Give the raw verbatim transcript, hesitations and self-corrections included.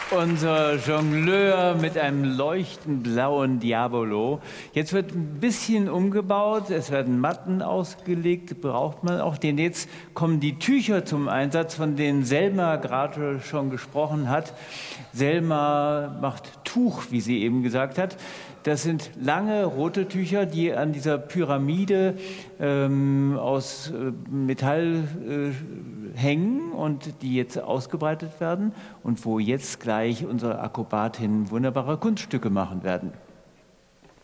Unser Jongleur mit einem leuchtend blauen Diabolo. Jetzt wird ein bisschen umgebaut, es werden Matten ausgelegt, braucht man auch. Denn jetzt kommen die Tücher zum Einsatz, von denen Selma gerade schon gesprochen hat. Selma macht Tuch, wie sie eben gesagt hat. Das sind lange rote Tücher, die an dieser Pyramide ähm, aus äh, Metall äh, hängen und die jetzt ausgebreitet werden und wo jetzt gleich unsere Akrobatinnen wunderbare Kunststücke machen werden.